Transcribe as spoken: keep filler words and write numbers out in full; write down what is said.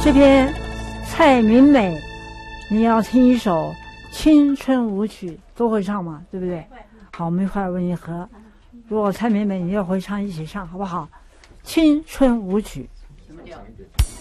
这篇蔡明美，你要听一首青春舞曲，都会唱嘛，对不对？好，我们一块儿为你和。如果蔡明美你要会唱，一起唱好不好？青春舞曲。什么调？